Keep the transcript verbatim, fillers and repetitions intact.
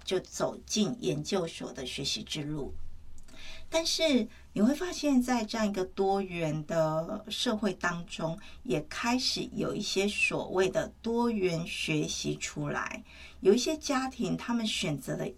就走进研究所的学习之路。但是你会发现在这样一个多元的社会当中，也开始有一些所谓的多元学习出来。有一些家庭他们选择了